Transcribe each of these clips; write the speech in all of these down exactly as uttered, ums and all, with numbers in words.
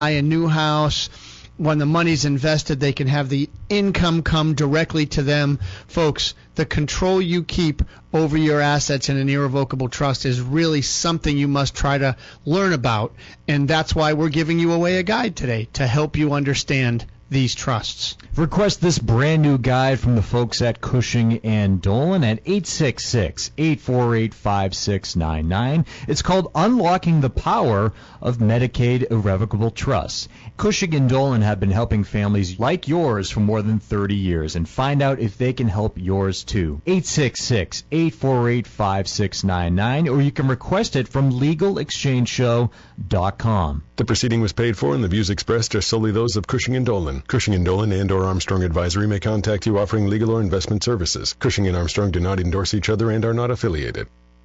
a new house. When the money's invested, they can have the income come directly to them. Folks, the control you keep over your assets in an irrevocable trust is really something you must try to learn about, and that's why we're giving you away a guide today to help you understand these trusts. Request this brand new guide from the folks at Cushing and Dolan at eight six six, eight four eight, five six nine nine. It's called Unlocking the Power of Medicaid Irrevocable Trusts. Cushing and Dolan have been helping families like yours for more than thirty years, and find out if they can help yours too. eight six six, eight four eight, five six nine nine, or you can request it from legal exchange show dot com. The proceeding was paid for, and the views expressed are solely those of Cushing and Dolan. Cushing and Dolan and or Armstrong Advisory may contact you offering legal or investment services. Cushing and Armstrong do not endorse each other and are not affiliated.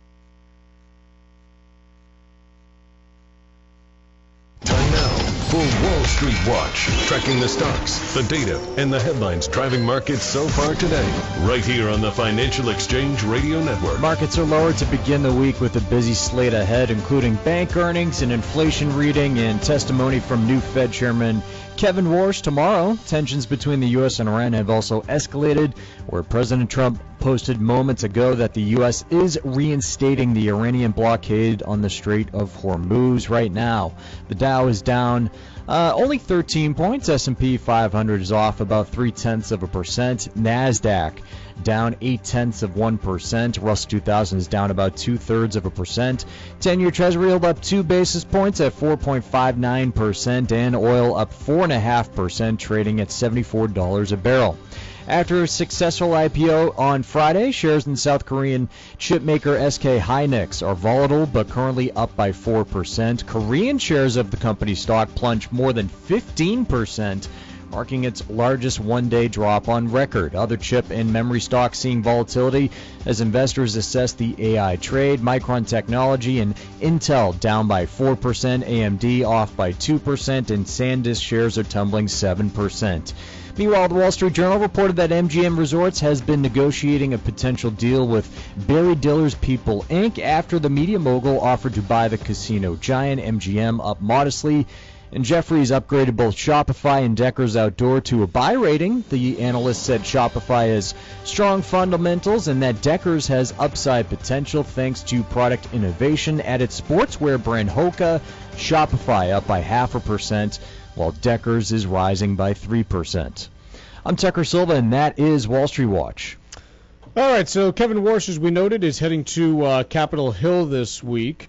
Time now for Wall Street Watch, tracking the stocks, the data, and the headlines driving markets so far today, right here on the Financial Exchange Radio Network. Markets are lower to begin the week with a busy slate ahead, including bank earnings, an inflation reading, and testimony from new Fed Chairman Kevin Warsh tomorrow. Tensions between the U S and Iran have also escalated, where President Trump posted moments ago that the U S is reinstating the Iranian blockade on the Strait of Hormuz right now. The Dow is down uh, only thirteen points. S and P five hundred is off about three-tenths of a percent. NASDAQ down eight-tenths of one percent. Russell two thousand is down about two-thirds of a percent. ten-year Treasury yield up two basis points at four point five nine percent, and oil up four point five percent, trading at seventy-four dollars a barrel. After a successful I P O on Friday, shares in South Korean chipmaker S K Hynix are volatile but currently up by four percent. Korean shares of the company's stock plunged more than fifteen percent, marking its largest one-day drop on record. Other chip and memory stocks seeing volatility as investors assess the A I trade. Micron Technology and Intel down by four percent, A M D off by two percent, and SanDisk shares are tumbling seven percent. Meanwhile, the Wall Street Journal reported that M G M Resorts has been negotiating a potential deal with Barry Diller's People, Incorporated after the media mogul offered to buy the casino giant. M G M up modestly, and Jefferies upgraded both Shopify and Deckers Outdoor to a buy rating. The analyst said Shopify has strong fundamentals and that Deckers has upside potential thanks to product innovation at its sportswear brand Hoka. Shopify up by half a percent, while Deckers is rising by three percent. I'm Tucker Silva, and that is Wall Street Watch. All right, so Kevin Warsh, as we noted, is heading to uh, Capitol Hill this week,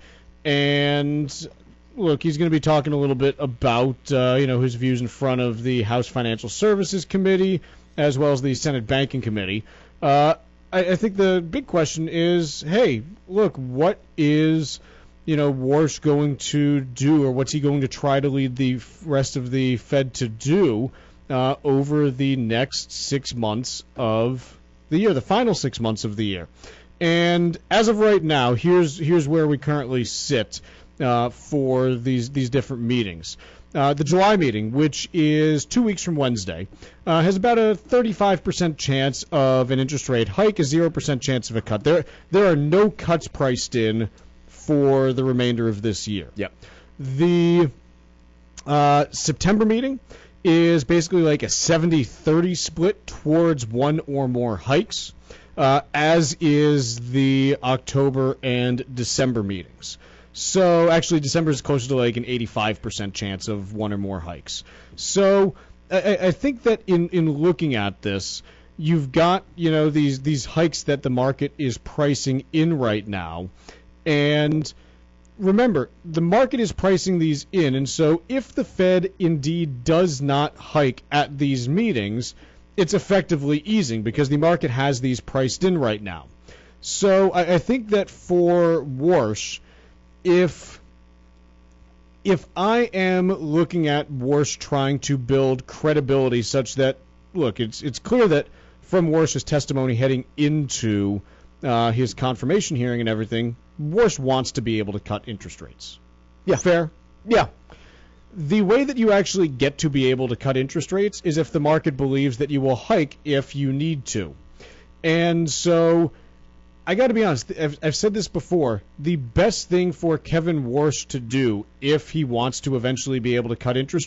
and look, he's going to be talking a little bit about uh, you know his views in front of the House Financial Services Committee as well as the Senate Banking Committee. Uh, I, I think the big question is, hey, look, what is you know, Warsh going to do, or what's he going to try to lead the rest of the Fed to do uh, over the next six months of the year, the final six months of the year? And as of right now, here's here's where we currently sit uh, for these these different meetings. Uh, the July meeting, which is two weeks from Wednesday, uh, has about a thirty-five percent chance of an interest rate hike, a zero percent chance of a cut. There there are no cuts priced in for the remainder of this year. Yep. The uh, September meeting is basically like a seventy thirty split towards one or more hikes, uh, as is the October and December meetings. So actually December is closer to like an eighty-five percent chance of one or more hikes. So I, I think that in, in looking at this, you've got, you know, these these hikes that the market is pricing in right now. And remember, the market is pricing these in, and so if the Fed indeed does not hike at these meetings, it's effectively easing because the market has these priced in right now. So I, I think that for Warsh, if if I am looking at Warsh trying to build credibility such that, look, it's it's clear that from Warsh's testimony heading into uh, his confirmation hearing and everything, Warsh wants to be able to cut interest rates. Yeah. Fair? Yeah. The way that you actually get to be able to cut interest rates is if the market believes that you will hike if you need to. And so I got to be honest. I've, I've said this before. The best thing for Kevin Warsh to do, if he wants to eventually be able to cut interest